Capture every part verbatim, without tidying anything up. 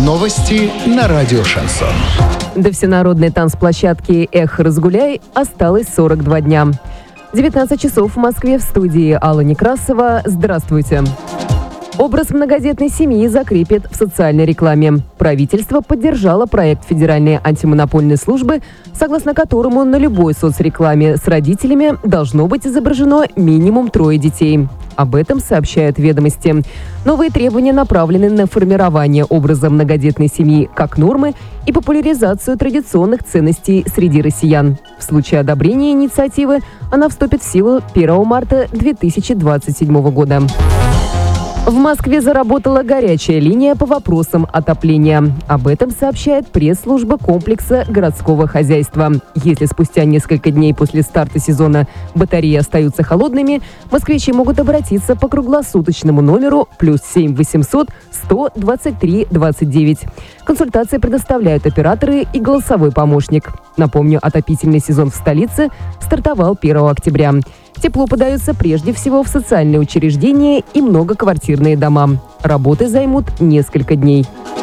Новости на радио «Шансон». До всенародной танцплощадки «Эх, разгуляй» осталось сорок два дня. девятнадцать часов в Москве, в студии Алла Некрасова. Здравствуйте. Образ многодетной семьи закрепит в социальной рекламе. Правительство поддержало проект Федеральной антимонопольной службы, согласно которому на любой соцрекламе с родителями должно быть изображено минимум трое детей. Об этом сообщают «Ведомости». Новые требования направлены на формирование образа многодетной семьи как нормы и популяризацию традиционных ценностей среди россиян. В случае одобрения инициативы она вступит в силу первого марта две тысячи двадцать седьмого года. В Москве заработала горячая линия по вопросам отопления. Об этом сообщает пресс-служба комплекса городского хозяйства. Если спустя несколько дней после старта сезона батареи остаются холодными, москвичи могут обратиться по круглосуточному номеру плюс семь восемьсот сто двадцать три двадцать девять. Консультации предоставляют операторы и голосовой помощник. Напомню, отопительный сезон в столице стартовал первого октября. Тепло подается прежде всего в социальные учреждения и многоквартирные дома. Работы займут несколько дней.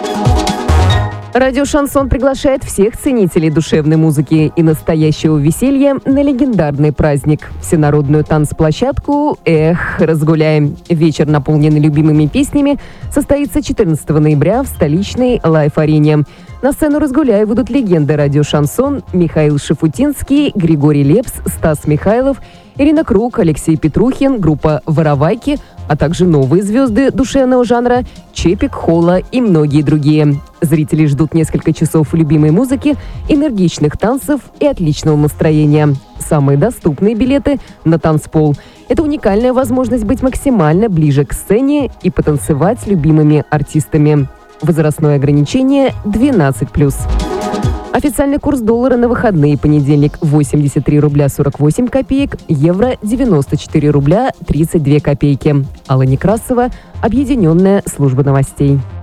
Радио «Шансон» приглашает всех ценителей душевной музыки и настоящего веселья на легендарный праздник – всенародную танцплощадку «Эх, разгуляем». Вечер, наполненный любимыми песнями, состоится четырнадцатого ноября в столичной Лайф-арене. На сцену «Разгуляй» выйдут легенды радио «Шансон» Михаил Шафутинский, Григорий Лепс, Стас Михайлов, Ирина Круг, Алексей Петрухин, группа «Воровайки», а также новые звезды душевного жанра Чепик, Холла и многие другие. Зрители ждут несколько часов любимой музыки, энергичных танцев и отличного настроения. Самые доступные билеты на танцпол. Это уникальная возможность быть максимально ближе к сцене и потанцевать с любимыми артистами. Возрастное ограничение двенадцать плюс. Официальный курс доллара на выходные: понедельник восемьдесят три рубля сорок восемь копеек, евро девяносто четыре рубля тридцать две копейки. Алла Некрасова, Объединенная служба новостей.